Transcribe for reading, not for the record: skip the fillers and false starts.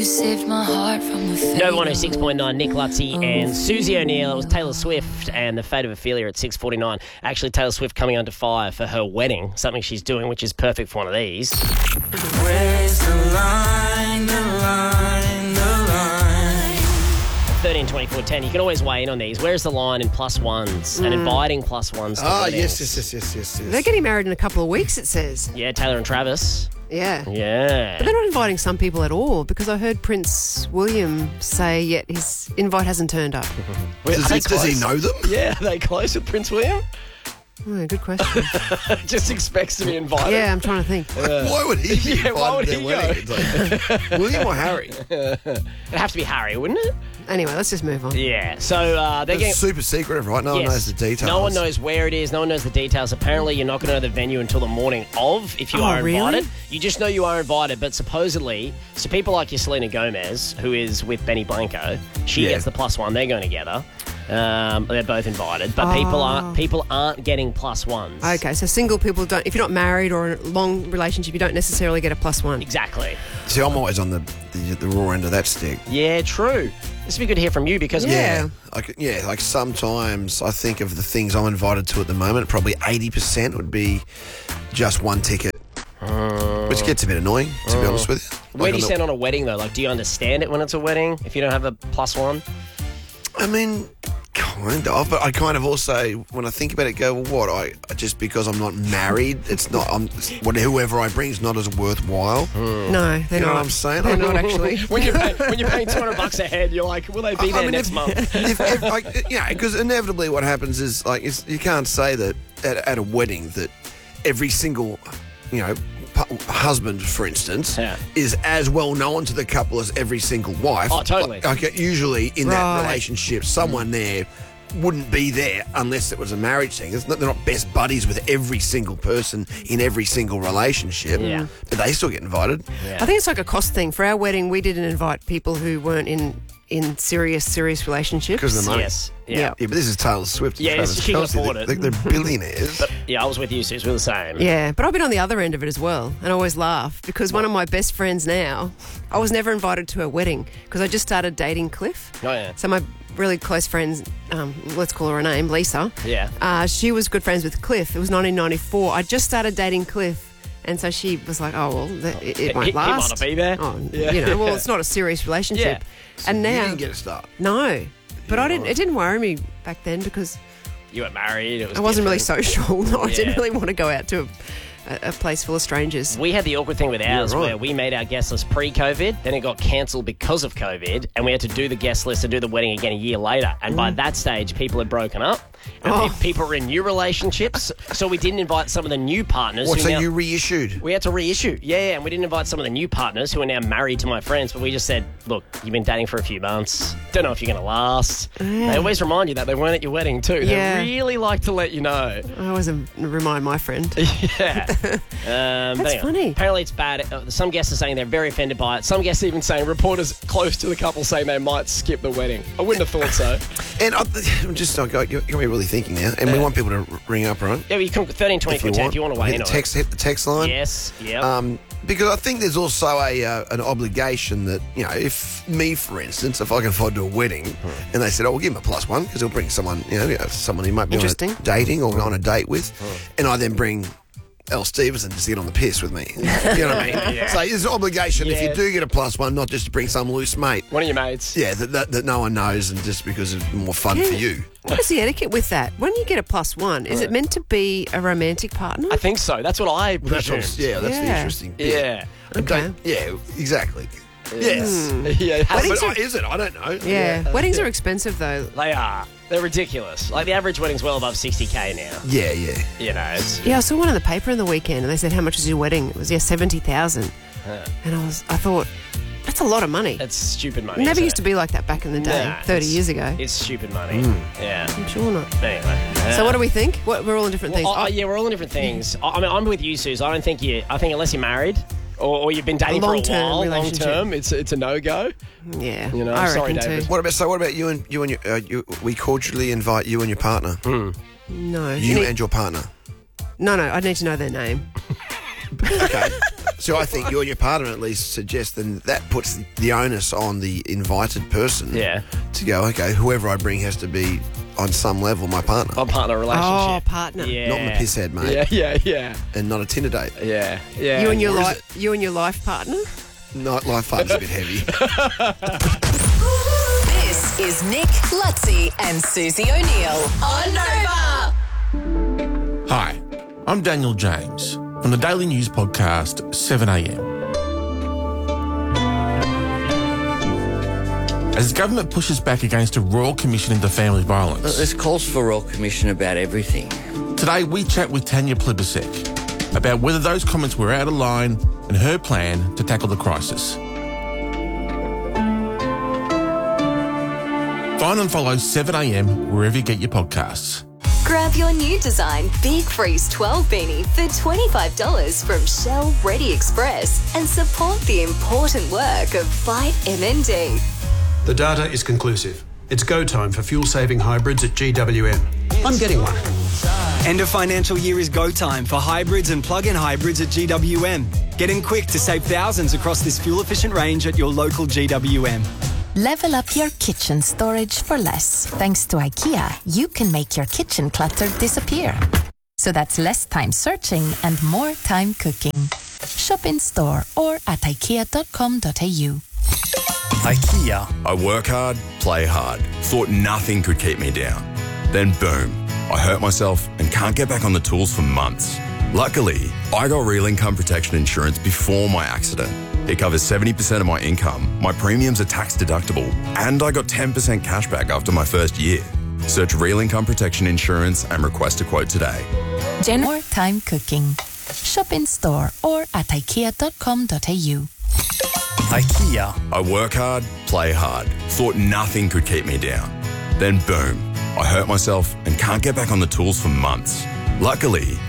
You saved my heart from the fate. Nova 106.9, Nick Lutzy and Susie O'Neill. It was Taylor Swift and The Fate of Ophelia at 6:49. Actually, Taylor Swift coming under fire for her wedding, something she's doing, which is perfect for one of these. Where's the line, the line, the line? 13, 24, 10. You can always weigh in on these. Where's the line in plus ones and inviting plus ones to weddings? Yes. They're getting married in a couple of weeks, it says. Yeah, Taylor and Travis. Yeah. Yeah. But they're not inviting some people at all because I heard Prince William say yet his invite hasn't turned up. Does he know them? Yeah, are they close with Prince William? Oh, good question. Just expects to be invited. Yeah, I'm trying to think. Why would he be Yeah, why would invited to he their wedding? It's like, William or Harry? It'd have to be Harry, wouldn't it? Anyway, let's just move on. Yeah. So they're getting... It's super secret, right? No one Yes. knows the details. No one knows where it is. No one knows the details. Apparently, you're not going to know the venue until the morning of if you are really? invited. You just know you are invited, but supposedly, so people like your Selena Gomez, who is with Benny Blanco, she Yeah. gets the plus one. They're going together. They're both invited, but people aren't getting plus ones. Okay, so single people don't, if you're not married or in a long relationship, you don't necessarily get a plus one. Exactly. See, I'm always on the raw end of that stick. Yeah, true. This would be good to hear from you because Like sometimes I think of the things I'm invited to at the moment, probably 80% would be just one ticket. Which gets a bit annoying, to be honest with you. Where Like do you stand on a wedding though? Like, do you understand it when it's a wedding if you don't have a plus one? I mean, kind of, but I kind of also, when I think about it, go, well, what? I just because I'm not married, it's not. Whoever I bring is not as worthwhile. No, they're You know not. what I'm saying? They're not actually. When you're paying $200 a head, you're like, will they be there next month? Because inevitably what happens is you can't say that at a wedding that every single, husband, for instance, is as well known to the couple as every single wife. Oh, totally. Usually in that relationship, someone there wouldn't be there unless it was a marriage thing. They're not best buddies with every single person in every single relationship, but they still get invited. Yeah. I think it's like a cost thing. For our wedding, we didn't invite people who weren't in serious relationships. Because of the money. Yes. Yeah. Yeah, but this is Taylor Swift and Yeah, Travis she can Kelce. afford it. They're billionaires. Yeah, I was with you, Sus. We're the same. Yeah, but I've been on the other end of it as well, and I always laugh because one of my best friends now, I was never invited to her wedding because I just started dating Cliff. Oh, yeah. So my really close friend, let's call her a name, Lisa. Yeah. She was good friends with Cliff. It was 1994. I just started dating Cliff. And so she was like, oh, well, it won't last. He might not be there. Oh, Yeah. well, it's not a serious relationship. Yeah. And now... You didn't get a start. No. But it didn't worry me back then because You weren't married. I wasn't really social. No, I Yeah. didn't really want to go out to a place full of strangers. We had the awkward thing with ours right. where we made our guest list pre-COVID, then it got cancelled because of COVID, and we had to do the guest list and do the wedding again a year later. And by that stage, people had broken up, and people were in new relationships, so we didn't invite some of the new partners. What, who so now- you reissued? We had to reissue, and we didn't invite some of the new partners who are now married to my friends, but we just said, look, you've been dating for a few months, don't know if you're going to last. They always remind you that they weren't at your wedding too. Yeah. They really like to let you know. I always remind my friend. Yeah. That's But anyway, funny. Apparently it's bad. Some guests are saying they're very offended by it. Some guests even saying reporters close to the couple saying they might skip the wedding. I wouldn't have thought so. And I'm just, you got me really thinking now. And we want people to ring up, right? Yeah, you can 13, 24, 10 if you want to weigh in on it. Hit the text line. Yes, yeah. Because I think there's also an obligation that, if me, for instance, if I can afford to do a wedding and they said, we'll give him a +1 because he'll bring someone, someone he might be Interesting. dating or on a date with, and I then bring Elle Stevenson to get on the piss with me. You know what I mean? So there's an obligation if you do get a +1, not just to bring some loose mate. One of your mates. Yeah, that no one knows and just because it's more fun for you. What is the etiquette with that? When you get a +1, is it meant to be a romantic partner? I think so. That's what I That's presumed. the interesting bit. Yeah. Okay. Yeah, exactly. Yes. Yeah. But is it? I don't know. Yeah. Weddings are expensive, though. They are. They're ridiculous. Like the average wedding's well above 60K now. Yeah. It's... Yeah, I saw one in the paper in the weekend, and they said, how much was your wedding? It was, 70,000. And I thought, that's a lot of money. That's stupid money. It never isn't used to be like that back in the day, Nah, 30 years ago. It's stupid money. Yeah. I'm sure not. Anyway. So what do we think? We're all in different things. Yeah, we're all in different things. I mean, I'm with you, Suze. I think unless you're married or you've been dating for a long-term while, long relationship. term, it's a no-go. Yeah, I reckon David. too. What about you and your? We cordially invite you and your partner. No. You and your partner. No, I need to know their name. Okay. So I think you and your partner at least suggest then that puts the onus on the invited person Yeah. to go, okay, whoever I bring has to be on some level my partner. On partner relationship. Oh, partner. Yeah. Not in the piss head, mate. Yeah. And not a Tinder date. Yeah. You and your Or is you and your life partner. Life partner's a bit heavy. This is Nick, Lutzi, and Susie O'Neill on Nova. Hi, I'm Daniel James from the Daily News podcast 7am. As government pushes back against a Royal Commission into family violence, There's calls for Royal Commission about everything. today we chat with Tanya Plibersek about whether those comments were out of line and her plan to tackle the crisis. Find and follow 7am wherever you get your podcasts. Grab your new design Big Freeze 12 beanie for $25 from Shell Ready Express and support the important work of Fight MND. The data is conclusive. It's go time for fuel-saving hybrids at GWM. I'm getting one. End of financial year is go time for hybrids and plug-in hybrids at GWM. Get in quick to save thousands across this fuel-efficient range at your local GWM. Level up your kitchen storage for less. Thanks to IKEA, you can make your kitchen clutter disappear. So that's less time searching and more time cooking. Shop in store or at ikea.com.au. IKEA. I work hard, play hard. Thought nothing could keep me down. Then boom, I hurt myself and can't get back on the tools for months. Luckily, I got real income protection insurance before my accident. It covers 70% of my income, my premiums are tax deductible, and I got 10% cash back after my first year. Search Real Income Protection Insurance and request a quote today. More time cooking. Shop in store or at ikea.com.au. IKEA. I work hard, play hard. Thought nothing could keep me down. Then boom, I hurt myself and can't get back on the tools for months. Luckily,